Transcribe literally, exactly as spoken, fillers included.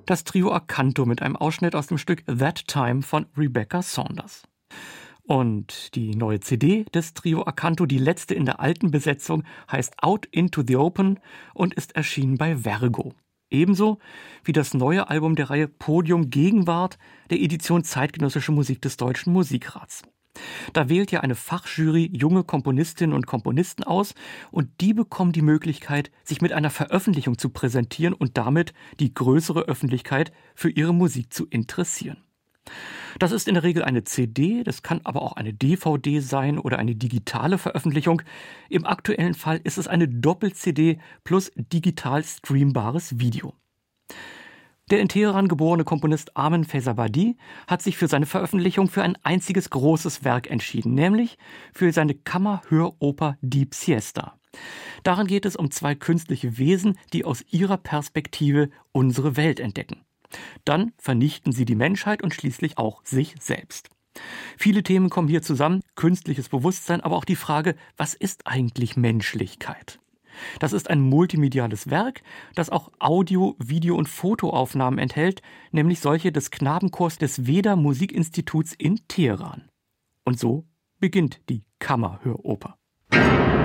Das Trio Acanto mit einem Ausschnitt aus dem Stück That Time von Rebecca Saunders. Und die neue C D des Trio Acanto, die letzte in der alten Besetzung, heißt Out into the Open und ist erschienen bei Vergo. Ebenso wie das neue Album der Reihe Podium Gegenwart der Edition Zeitgenössische Musik des Deutschen Musikrats. Da wählt ja eine Fachjury junge Komponistinnen und Komponisten aus und die bekommen die Möglichkeit, sich mit einer Veröffentlichung zu präsentieren und damit die größere Öffentlichkeit für ihre Musik zu interessieren. Das ist in der Regel eine C D, das kann aber auch eine D V D sein oder eine digitale Veröffentlichung. Im aktuellen Fall ist es eine Doppel-C D plus digital streambares Video. Der in Teheran geborene Komponist Armen Fezabadi hat sich für seine Veröffentlichung für ein einziges großes Werk entschieden, nämlich für seine Kammerhöroper Deep Siesta. Darin geht es um zwei künstliche Wesen, die aus ihrer Perspektive unsere Welt entdecken. Dann vernichten sie die Menschheit und schließlich auch sich selbst. Viele Themen kommen hier zusammen, künstliches Bewusstsein, aber auch die Frage, was ist eigentlich Menschlichkeit? Das ist ein multimediales Werk, das auch Audio-, Video- und Fotoaufnahmen enthält, nämlich solche des Knabenchors des Veda Musikinstituts in Teheran. Und so beginnt die Kammerhöroper.